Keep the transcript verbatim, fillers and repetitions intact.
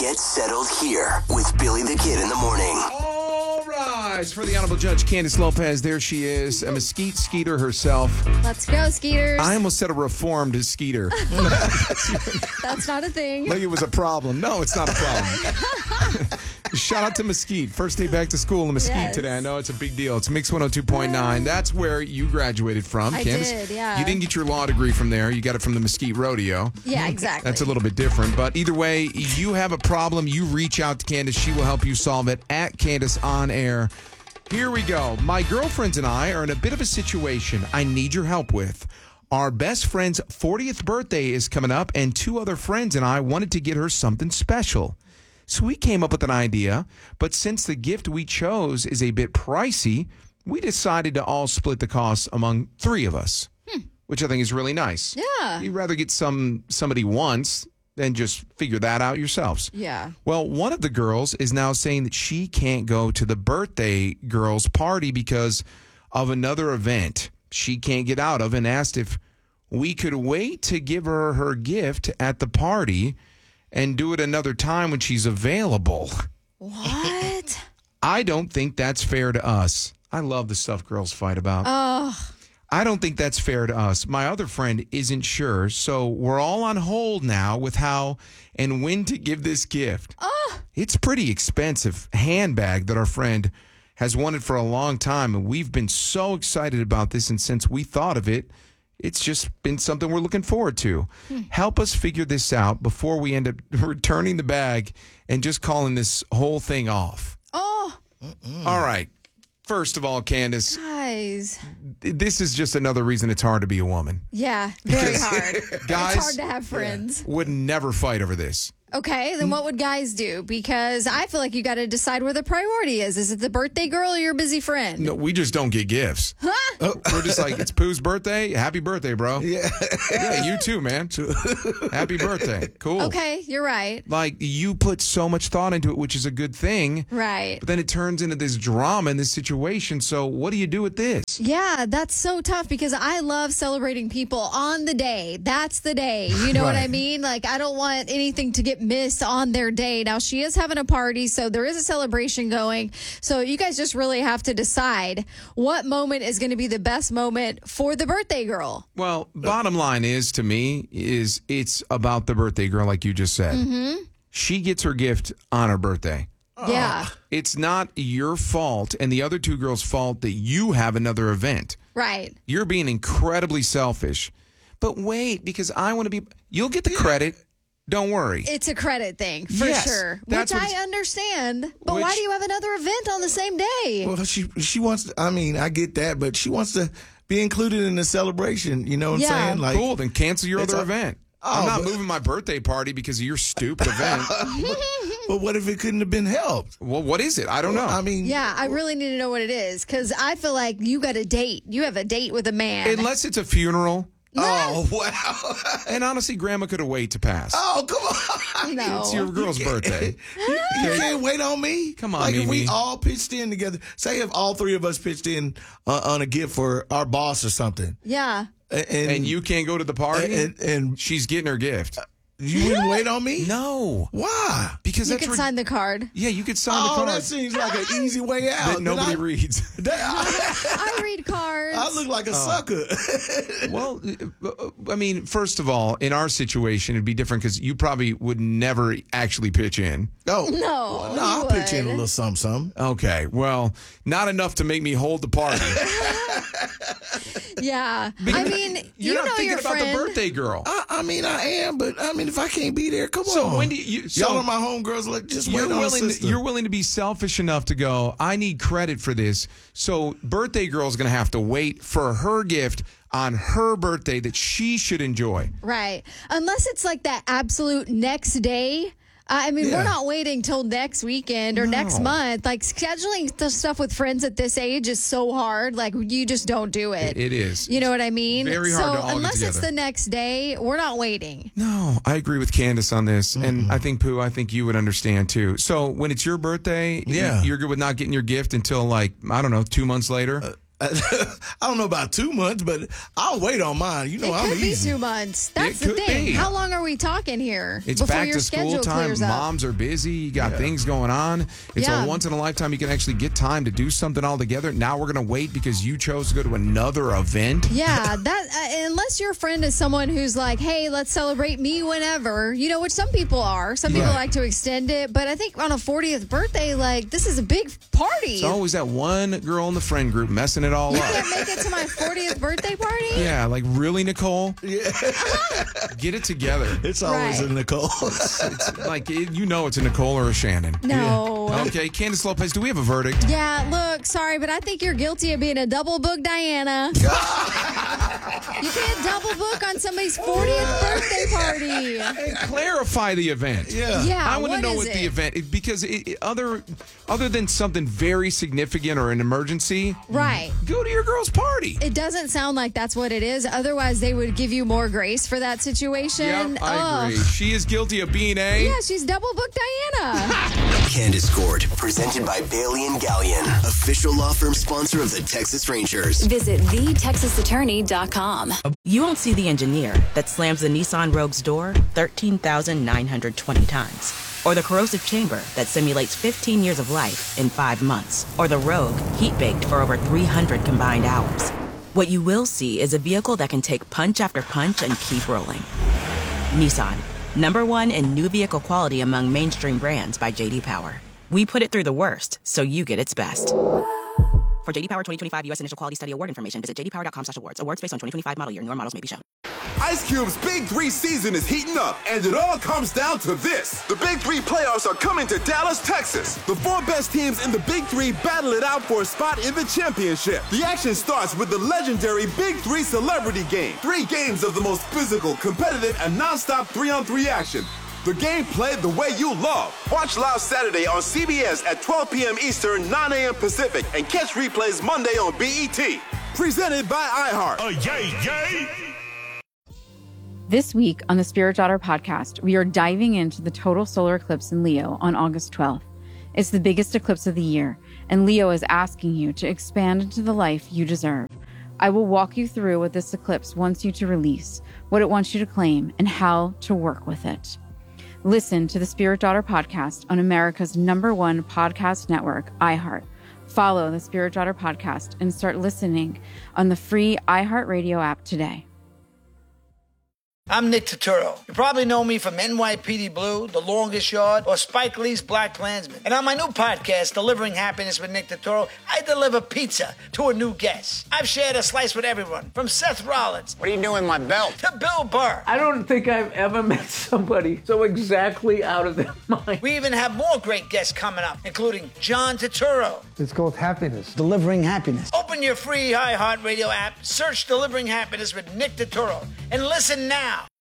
Get settled here with Billy the Kid in the morning. All rise for the Honorable Judge Candace Lopez. There she is, a mesquite Skeeter herself. Let's go, Skeeters. I almost said a reformed Skeeter. That's not a thing. Like it was a problem. No, it's not a problem. Shout out to Mesquite. First day back to school in Mesquite Yes. today. I know it's a big deal. It's Mix one oh two point nine. That's where you graduated from, I Candace. did, yeah. You didn't get your law degree from there. You got it from the Mesquite Rodeo. Yeah, exactly. That's a little bit different. But either way, you have a problem, you reach out to Candace. She will help you solve it at Candace on air. Here we go. My girlfriends and I are in a bit of a situation I need your help with. Our best friend's fortieth birthday is coming up, and two other friends and I wanted to get her something special. So we came up with an idea, but since the gift we chose is a bit pricey, we decided to all split the cost among three of us, hmm. which I think is really nice. Yeah. You'd rather get some somebody once than just figure that out yourselves. Yeah. Well, one of the girls is now saying that she can't go to the birthday girl's party because of another event she can't get out of, and asked if we could wait to give her her gift at the party and do it another time when she's available. What? I don't think that's fair to us. I love the stuff girls fight about. Oh. I don't think that's fair to us. My other friend isn't sure, so we're all on hold now with how and when to give this gift. Oh. It's pretty expensive handbag that our friend has wanted for a long time, and we've been so excited about this, and since we thought of it, it's just been something we're looking forward to. Hmm. Help us figure this out before we end up returning the bag and just calling this whole thing off. Oh. Mm-mm. All right. First of all, Candace, Guys. this is just another reason it's hard to be a woman. Yeah, very hard. Guys it's hard to have friends. would never fight over this. Okay, then what would guys do? Because I feel like you got to decide where the priority is. Is it the birthday girl or your busy friend? No, we just don't get gifts. Huh? Oh, we're just like, it's Pooh's birthday. Happy birthday, bro. Yeah. Yeah, you too, man. Happy birthday. Cool. Okay, you're right. Like, you put so much thought into it, which is a good thing. Right. But then it turns into this drama in this situation. So what do you do with this? Yeah, that's so tough because I love celebrating people on the day. That's the day. You know what I Right. mean? Like, I don't want anything to get missed on their day. Now, she is having a party, so there is a celebration going. So you guys just really have to decide what moment is going to be the best moment for the birthday girl. Well, bottom line is, to me, is it's about the birthday girl, like you just said. Mm-hmm. She gets her gift on her birthday. Yeah. It's not your fault and the other two girls' fault that you have another event. Right. You're being incredibly selfish. But wait, because I want to be... You'll get the credit. Don't worry. It's a credit thing, for Yes, sure. that's Which what I it's- understand. But why Which- do you have another event on the same day? Well, she she wants. To, I mean, I get that, but she wants to be included in the celebration. You know what Yeah. I'm saying? Like, Cool, then cancel your It's other a- event. Oh, I'm not but- moving my birthday party because of your stupid event. but what if it couldn't have been helped? Well, what is it? I don't know. I mean, Yeah, I really need to know what it is because I feel like you got a date. You have a date with a man. Unless it's a funeral. Oh wow! And honestly, Grandma could have waited to pass. Oh come on! No. It's your girl's birthday. You, you can't wait on me. Come on, like if we Mimi. all pitched in together. Say if all three of us pitched in uh, on a gift for our boss or something, Yeah. and, And you can't go to the party? and, and She's getting her gift. you wouldn't wait on me. No. Why? Because You that's could rid- sign the card. Yeah, you could sign Oh, the card that seems like an easy way out. that Then nobody I, reads. that- I read cards. I look like a sucker. Well, uh, I mean, first of all, in our situation, it'd be different because you probably would never actually pitch in. Oh No, no! I'll you pitch in a would. little something, something. Okay, well, not enough to make me hold the party. Yeah. I mean, You're you not know thinking your about friend. the birthday girl. I, I mean, I am, but I mean, if I can't be there, come So on. when do you- so- Y'all are my homegirls. Like, just You're wait on a willing. sister. You're willing to be selfish enough to go, I need credit for this. So birthday girl's going to have to wait for her gift on her birthday that she should enjoy. Right. Unless it's like that absolute next day. I mean, Yeah. we're not waiting till next weekend or next No. month. Like, scheduling the stuff with friends at this age is so hard. Like, you just don't do it. It is. You know what I mean? Very hard so to all get unless it's together. the next day, we're not waiting. No, I agree with Candace on this. And I think, Pooh, I think you would understand too. So when it's your birthday, Yeah. you- you're good with not getting your gift until like, I don't know, two months later? I don't know about two months, but I'll wait on mine. You know, it I'm could easy. be two months. That's It the could thing. be. How long are we talking here? It's before back your to school schedule time. clears up? Moms are busy. You got things going on. It's Yeah. a once in a lifetime. You can actually get time to do something all together. Now we're going to wait because you chose to go to another event. Yeah, that uh, unless your friend is someone who's like, hey, let's celebrate me whenever, you know, which some people are. Some people Right. like to extend it, but I think on a fortieth birthday, like, this is a big party. It's always that one girl in the friend group messing it all you up. can't make it to my fortieth birthday party? Yeah, like really, Nicole? Yeah. Get it together. It's always Right. a Nicole. It's like, it, you know it's a Nicole or a Shannon. No. Okay, Candace Lopez, do we have a verdict? Yeah, look, sorry, but I think you're guilty of being a double book Diana. You can't double book on somebody's fortieth birthday party. And clarify the event. Yeah. Yeah, I want to what know is what it? the event is because it, it- other other than something very significant or an emergency, Right. go to your girl's party. It doesn't sound like that's what it is. Otherwise, they would give you more grace for that situation. Yep, I Ugh. agree. She is guilty of being a. Yeah, she's double book Diana. Candace Court, presented by Bailey and Gallion, official law firm sponsor of the Texas Rangers. Visit the texas attorney dot com. You won't see the engineer that slams the Nissan Rogue's door thirteen thousand nine hundred twenty times. Or the corrosive chamber that simulates fifteen years of life in five months. Or the Rogue heat-baked for over three hundred combined hours. What you will see is a vehicle that can take punch after punch and keep rolling. Nissan, number one in new vehicle quality among mainstream brands by J D Power. We put it through the worst, so you get its best. For J D Power twenty twenty-five U S Initial Quality Study Award information, visit j d power dot com slash awards. Awards based on twenty twenty-five model year. Newer models may be shown. Ice Cube's Big Three season is heating up, and it all comes down to this. The Big Three playoffs are coming to Dallas, Texas. The four best teams in the Big Three battle it out for a spot in the championship. The action starts with the legendary Big Three Celebrity Game. Three games of the most physical, competitive, and non-stop three-on-three action. The game played the way you love. Watch live Saturday on C B S at twelve p.m. Eastern, nine a.m. Pacific, and catch replays Monday on B E T. Presented by iHeart. Oh, yay, yay! This week on the Spirit Daughter podcast, we are diving into the total solar eclipse in Leo on August twelfth. It's the biggest eclipse of the year, and Leo is asking you to expand into the life you deserve. I will walk you through what this eclipse wants you to release, what it wants you to claim, and how to work with it. Listen to the Spirit Daughter podcast on America's number one podcast network, iHeart. Follow the Spirit Daughter podcast and start listening on the free iHeartRadio app today. I'm Nick Turturro. You probably know me from N Y P D Blue, The Longest Yard, or Spike Lee's Black Klansman. And on my new podcast, Delivering Happiness with Nick Turturro, I deliver pizza to a new guest. I've shared a slice with everyone, from Seth Rollins. What are you doing with my belt? To Bill Burr. I don't think I've ever met somebody so exactly out of their mind. We even have more great guests coming up, including John Turturro. It's called Happiness. Delivering Happiness. Open your free iHeartRadio app, search Delivering Happiness with Nick Turturro, and listen now.